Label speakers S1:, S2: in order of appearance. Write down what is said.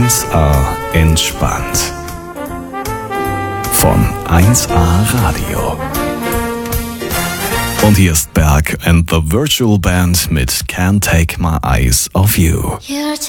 S1: 1A entspannt. Von 1A Radio. Und hier ist Berg and the Virtual Band mit Can't Take My Eyes Off You.